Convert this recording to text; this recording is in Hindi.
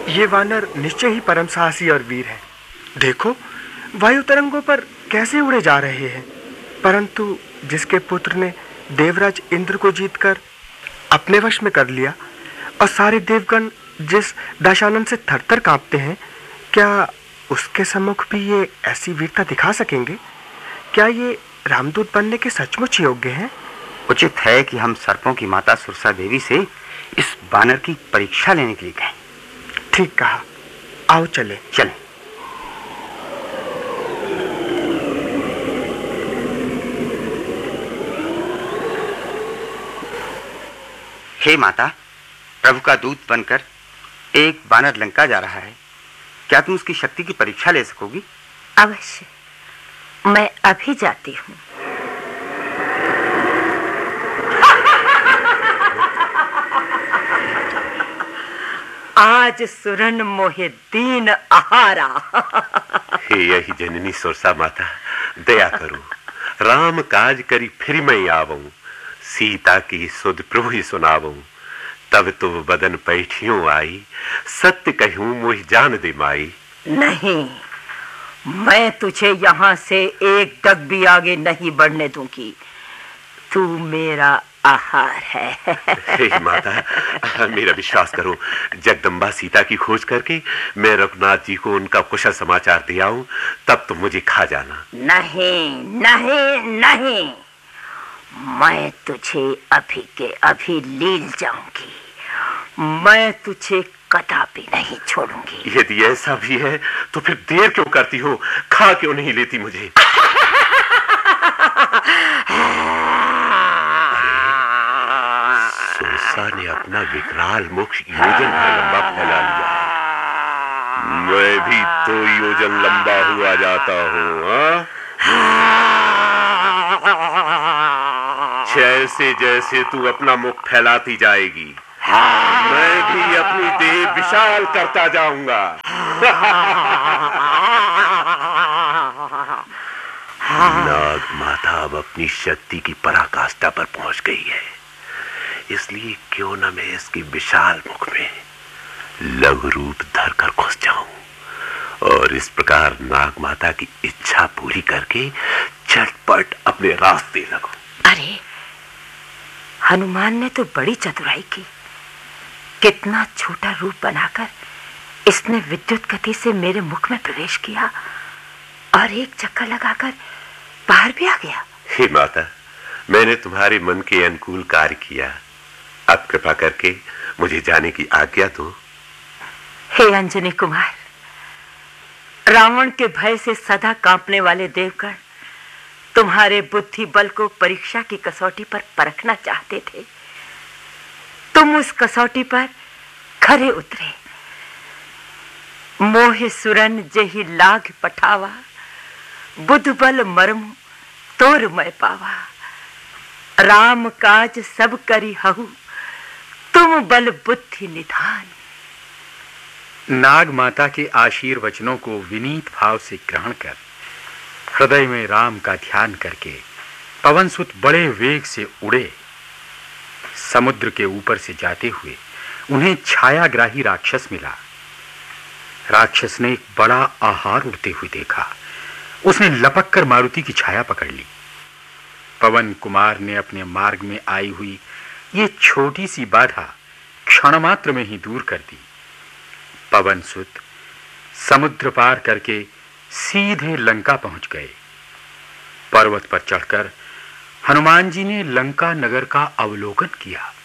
ये वानर निश्चय ही परम साहसी और वीर है। देखो, वायु तरंगों पर कैसे उड़े जा रहे हैं। परंतु जिसके पुत्र ने देवराज इंद्र को जीतकर अपने वश में कर लिया और सारे देवगण जिस दशानंद से थरथर कांपते हैं, क्या उसके सम्मुख भी ये ऐसी वीरता दिखा सकेंगे? क्या ये रामदूत बनने के सचमुच योग्य हैं? उचित है कि हम सर्पों की माता सुरसा देवी से इस बानर की परीक्षा लेने के लिए गए। ठीक कहा, आओ चले। चलें। हे माता, प्रभु का दूत बनकर एक बानर लंका जा रहा है। क्या तुम उसकी शक्ति की परीक्षा ले सकोगी? अवश्य, मैं अभी जाती हूँ। आज सुरन मोहे दीन आहारा। हे यही जननी सुरसा माता, दया करो। राम काज करी फिर मैं आवूं, सीता की सुध प्रभु ही सुनावूं। तब तो बदन पैठियों आई, सत्य कहूं मोहि जान दे माई। नहीं, मैं तुझे यहाँ से एक डग भी आगे नहीं बढ़ने दूंगी। तू मेरा आहार है। हे माता, मेरा विश्वास करो। जगदम्बा सीता की खोज करके मैं रघुनाथ जी को उनका कुशल समाचार दे आऊं, तब तो मुझे खा जाना। नहीं नहीं नहीं, मैं तुझे अभी के अभी लील जाऊंगी। मैं तुझे कदापि नहीं छोड़ूंगी। यदि ऐसा भी है तो फिर देर क्यों करती हो? खा क्यों नहीं लेती मुझे? सुरसा ने अपना विकराल मुख योजन भर लंबा फैला लिया है। मैं भी तो योजन लंबा हुआ जाता हूँ। जैसे जैसे तू अपना मुख फैलाती जाएगी, मैं भी अपनी देह विशाल करता जाऊंगा। नाग माता अब अपनी शक्ति की पराकाष्ठा पर पहुंच गई है, इसलिए क्यों न मैं इसकी विशाल मुख में लघु रूप धरकर घुस जाऊं और इस प्रकार नाग माता की इच्छा पूरी करके झटपट अपने रास्ते लगूं। अरे, हनुमान ने तो बड़ी चतुराई की। कितना छोटा रूप बनाकर इसने विद्युत गति से मेरे मुख में प्रवेश किया और एक चक्कर लगाकर बाहर भी आ गया। हे माता, मैंने तुम्हारे मन के अनुकूल कार्य किया। अब कृपा करके मुझे जाने की आज्ञा दो। हे अंजनी कुमार, रावण के भय से सदा कांपने वाले देवगण तुम्हारे बुद्धि बल को परीक्षा की कसौटी पर परखना चाहते थे। तुम उस कसौटी पर खरे उतरे। मोहे सुरन जेहि लाग पठावा, बुध बल मरम तोर मैं पावा। राम काज सब करी हहु, तुम बल बुद्धि निधान। नाग माता के आशीर्वचनों को विनीत भाव से ग्रहण कर हृदय में राम का ध्यान करके पवनसुत बड़े वेग से उड़े। समुद्र के ऊपर से जाते हुए उन्हें छायाग्राही राक्षस मिला। राक्षस ने एक बड़ा आहार उड़ते हुए देखा। उसने लपक कर मारुति की छाया पकड़ ली। पवन कुमार ने अपने मार्ग में आई हुई ये छोटी सी बाधा क्षण मात्र में ही दूर कर दी। पवनसुत समुद्र पार करके सीधे लंका पहुंच गए। पर्वत पर चढ़कर हनुमान जी ने लंका नगर का अवलोकन किया।